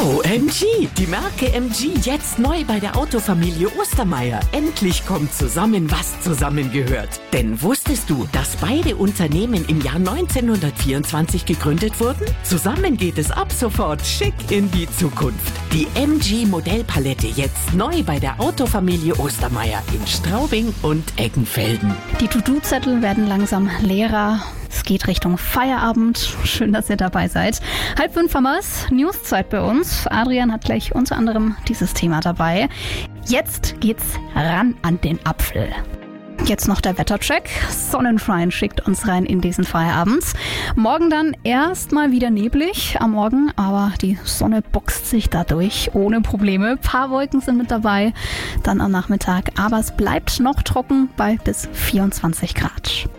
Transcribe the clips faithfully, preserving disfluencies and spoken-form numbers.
O M G, die Marke M G jetzt neu bei der Autofamilie Ostermeier. Endlich kommt zusammen, was zusammengehört. Denn wusstest du, dass beide Unternehmen im Jahr neunzehnhundertvierundzwanzig gegründet wurden? Zusammen geht es ab sofort schick in die Zukunft. Die M G Modellpalette jetzt neu bei der Autofamilie Ostermeier in Straubing und Eggenfelden. Die To-Do-Zettel werden langsam leerer. Es geht Richtung Feierabend. Schön, dass ihr dabei seid. Halb fünf haben wir's. Newszeit bei uns. Adrian hat gleich unter anderem dieses Thema dabei. Jetzt geht's ran an den Apfel. Jetzt noch der Wettercheck. Sonnenschein schickt uns rein in diesen Feierabend. Morgen dann erstmal wieder neblig am Morgen, aber die Sonne boxt sich dadurch ohne Probleme. Ein paar Wolken sind mit dabei, dann am Nachmittag. Aber es bleibt noch trocken bei bis vierundzwanzig Grad.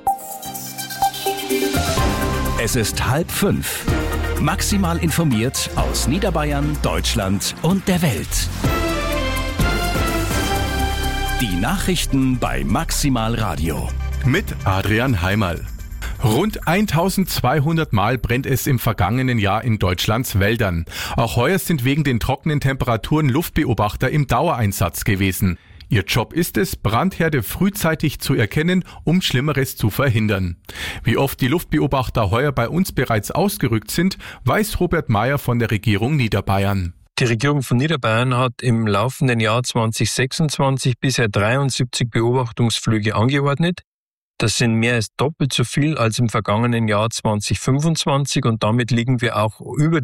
Es ist halb fünf. Maximal informiert aus Niederbayern, Deutschland und der Welt. Die Nachrichten bei Maximal Radio. Mit Adrian Heimerl. Rund eintausendzweihundert Mal brennt es im vergangenen Jahr in Deutschlands Wäldern. Auch heuer sind wegen den trockenen Temperaturen Luftbeobachter im Dauereinsatz gewesen. Ihr Job ist es, Brandherde frühzeitig zu erkennen, um Schlimmeres zu verhindern. Wie oft die Luftbeobachter heuer bei uns bereits ausgerückt sind, weiß Robert Meyer von der Regierung Niederbayern. Die Regierung von Niederbayern hat im laufenden Jahr zwanzig sechsundzwanzig bisher dreiundsiebzig Beobachtungsflüge angeordnet. Das sind mehr als doppelt so viel als im vergangenen Jahr zwanzig fünfundzwanzig und damit liegen wir auch über